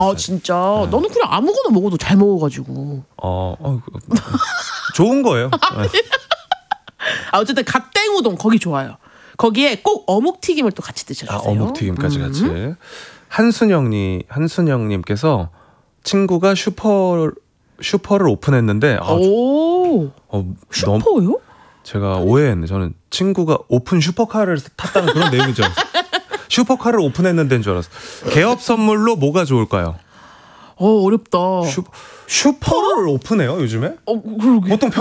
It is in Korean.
아 진짜 너는 그냥 아무거나 먹어도 잘 먹어가지고. 좋은 거예요. 아 어쨌든 갓땡우동 거기 좋아요. 거기에 꼭 어묵튀김을 또 같이 드셔주세요. 어묵튀김까지 같이. 한순영님께서 친구가 슈퍼를 오픈했는데 슈퍼요? 제가 오해했네. 저는 친구가 오픈 슈퍼카를 탔다는 그런 내용인 줄 알았어요. 슈퍼카를 오픈했는데인 줄 알았어요. 개업 선물로 뭐가 좋을까요? 어렵다. 슈퍼를 오픈해요 요즘에? 그러게. 보통